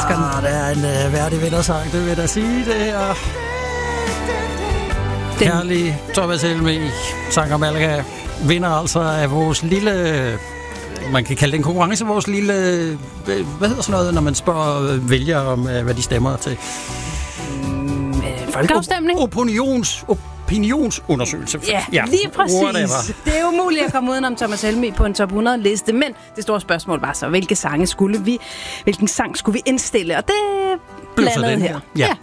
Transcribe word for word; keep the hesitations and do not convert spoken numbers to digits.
elsker den. Ah, det er en uh, værdig vindersang, det vil jeg da sige. Det her Den- herlige Thomas Helmig, Sanger Malaga, vinder altså af vores lille... Man kan kalde det en konkurrence, vores lille... Hvad hedder sådan noget, når man spørger vælgere om, hvad de stemmer til? Folkeafstemning? Opinions... Opinionsundersøgelse. Ja, ja, lige præcis. Whatever. Det er jo umuligt at komme udenom Thomas Helmig på en top hundrede liste, men det store spørgsmål var så, hvilke sange skulle vi, hvilken sang skulle vi indstille? Og det Blev så blandede den her. Ja. ja,